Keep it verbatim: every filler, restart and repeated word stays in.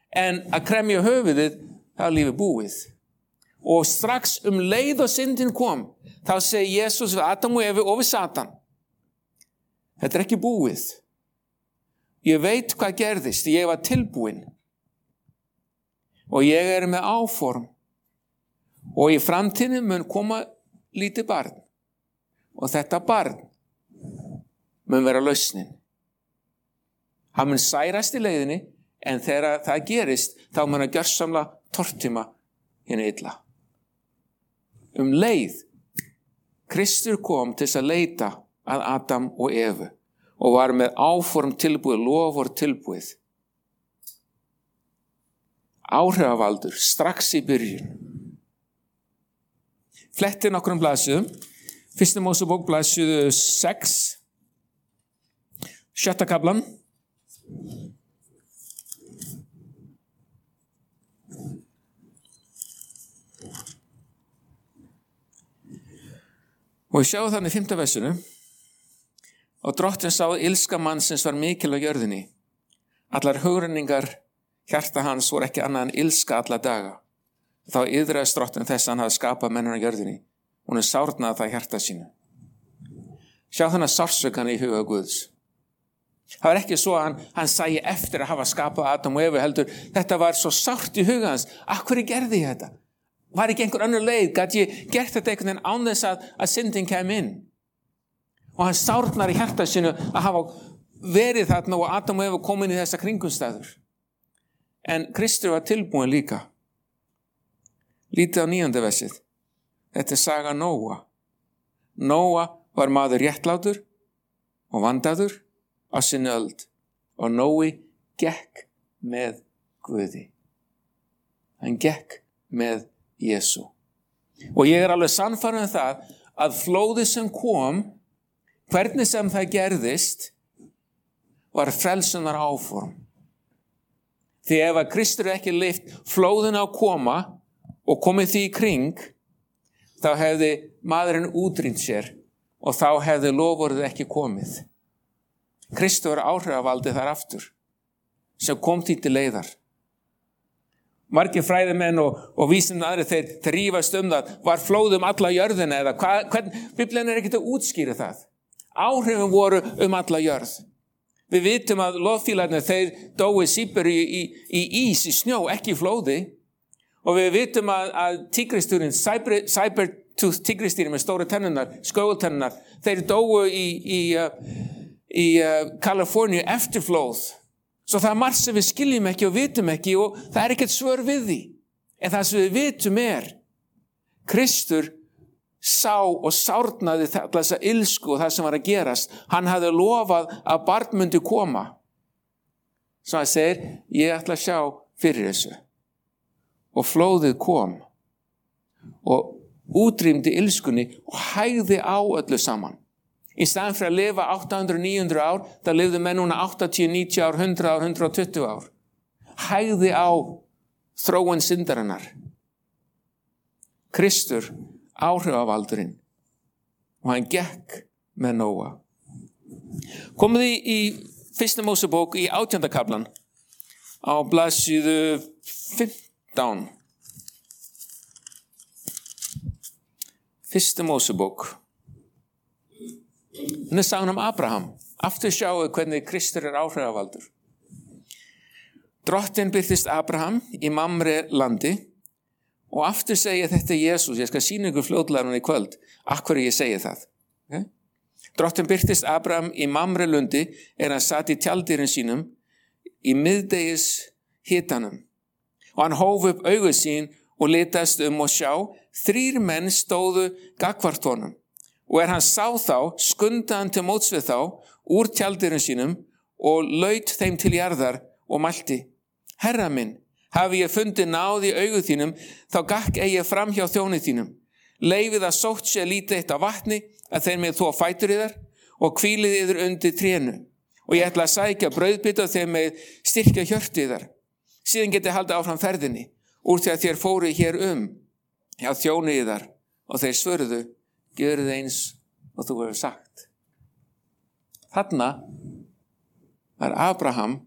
en að kremja höfuðið, það er lífið búið. Og strax um leið og syndin kom, þá segir Jesús við Adam og Evu og við Satan: þetta er ekki búið. Ég veit hvað gerðist, ég var tilbúin. Og ég er með áform. Og í framtíðinni mun koma lítið barn. Og þetta barn mun vera lausnin. Hann mun særast í leiðinni, en þegar það gerist, þá mun að gjörsamlega tortíma hina illa. Um leið, Kristur kom til þess að leita að Adam og Evu og var með áform tilbúið, lofvörð tilbúið. Áhrifavaldur strax í byrjun. Fletti nokkrum blaðsíðum. Fyrsta Mósebók blaðsíðu sex, sjötta kaflan. Og við sjáum þannig í fimmta versinu: og Drottinn sá að illska mannsins var mikil á jörðinni. Allar hugrenningar hjarta hans voru ekki annað en illska alla daga. Þá iðraðist Drottinn þess að hann hafði skapað mennina á jörðinni. Hún er sárnaði það hjarta sínu. Sjá þannig sársaukan í huga Guðs. Það var ekki svo að hann, hann sæi eftir að hafa skapað Adam og Evu, heldur þetta var svo sárt í huga hans. Af hverju gerði ég þetta? Var ekki einhver önnur leið? Gat ég gert þetta einhvern veginn án þess að, að syndin kem inn? Og hann sárnar í hjarta sínu að hafa verið þarna og Adam og Evu kom inn í þessa kringumstæður. En Kristur var tilbúin líka. Lítið á níunda versið. Þetta er saga Nóa. Nóa var maður réttlátur og vandaður á sinni öld, og Nói gekk með Guði. Hann gekk með Jesú. Og ég er alveg sannfærður um það að flóðið sem kom, hvernig sem það gerðist, var frelsunar áform. Því ef að Kristur ekki leyft flóðinu að koma og komið því í kring, þá hefði maðurinn útrýmt sér og þá hefði loforðið ekki komið. Kristur var áhrifavaldið þar aftur, sem kom því til leiðar. Margir fræðimenn og, og vísindamenn aðrir, þeir, þeir rífast um það, var flóð um alla jörðina eða hvað, hvern, Biblían er ekkert að útskýra það. Áhrifin voru um alla jörð. Við vitum að loðfílarnir, þeir dói sípur í, í, í ís, í snjó, ekki í flóði. Og við vitum að, að tígristýrin, Saber-tooth tígristýrin með stóra tennunar, skógultennunar, þeir dóu í, í, í uh, Kaliforníu eftir flóð. Svo það er margt sem við skiljum ekki og vitum ekki og það er ekkert svör við því. En það sem við vitum er, Kristur sá og sárnaði þessa ilsku og það sem var að gerast. Hann hafði lofað að barn myndi koma. Svo hann segir, ég ætla að sjá fyrir þessu. Og flóðið kom og útrýmdi ilskunni og hægði á öllu saman. Í staðan fyrir að lifa átta hundruð til níu hundruð ár, það lifðu menn núna áttatíu, níutíu ár, hundrað ár, hundrað og tuttugu ár. Hægði á þróun syndarinnar. Kristur, áhrifavaldurinn, og hann gekk með Nóa. Komið í, í fyrsta Mósebók í átjánda kaflan á blaðsíðu fimmtán. Fyrsta Mósebók. Hún er sagan um Abraham. Aftur sjáu hvernig Kristur er áhrifavaldur. Drottinn birtist Abraham í Mamre landi og aftur segi þetta er Jesús. Ég skal sýna ykkur fljótlega núna í kvöld af hverju ég segi það. Okay? Drottinn birtist Abraham í Mamre lundi er hann satt í tjaldýrin sínum í miðdegis hitanum. Og hann hóf upp augu sín og litast um og sjá, þrír menn stóðu gagnvart honum. Og er hann sá þá, skunda hann til móts við þá, úr tjaldýrum sínum og laut þeim til jarðar og mælti. Herra minn, hafi ég fundið náð í augu þínum, þá gakk eigi fram hjá þjóni þínum. Leifið að sótt sé lítið eitt á vatni, að þeir með þó fætur yðar, og hvílið yður undir trénu. Og ég ætla að sækja brauðbita þeir með styrkja hjörtu yðar. Síðan geti haldið áfram ferðinni, úr því að þér fóru hér um, hjá þjóni yðar, og þeir svörðu, gjörðu eins og þú hefur sagt. Þarna var Abraham